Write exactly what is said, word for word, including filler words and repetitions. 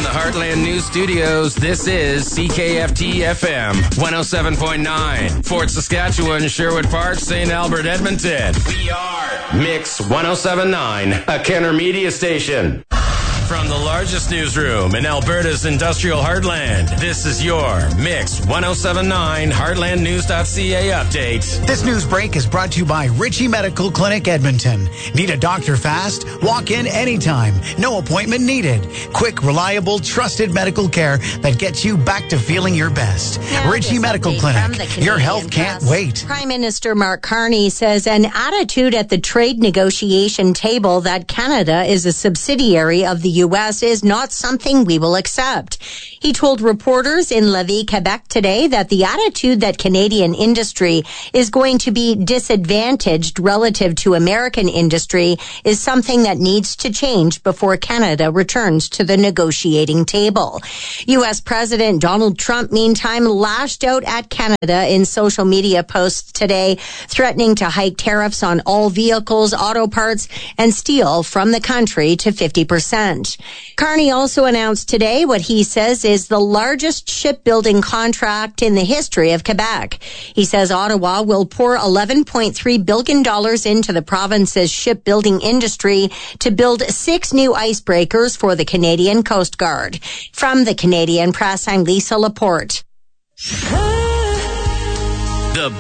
the Heartland News Studios, this is C K F T F M one oh seven point nine. Fort Saskatchewan, Sherwood Park, Saint Albert, Edmonton. We are Mix one oh seven point nine, a Kenner media station. From the largest newsroom in Alberta's industrial heartland, this is your Mix one oh seven point nine Heartland News dot C A update. This news break is brought to you by Ritchie Medical Clinic, Edmonton. Need a doctor fast? Walk in anytime. No appointment needed. Quick, reliable, trusted medical care that gets you back to feeling your best. Now, Ritchie Medical Clinic. Your health can't Press. wait. Prime Minister Mark Carney says an attitude at the trade negotiation table that Canada is a subsidiary of the U S is not something we will accept. He told reporters in Lévis, Quebec today that the attitude that Canadian industry is going to be disadvantaged relative to American industry is something that needs to change before Canada returns to the negotiating table. U S President Donald Trump, meantime, lashed out at Canada in social media posts today, threatening to hike tariffs on all vehicles, auto parts, and steel from the country to fifty percent. Carney also announced today what he says is the largest shipbuilding contract in the history of Quebec. He says Ottawa will pour eleven point three billion dollars into the province's shipbuilding industry to build six new icebreakers for the Canadian Coast Guard. From the Canadian Press, I'm Lisa Laporte.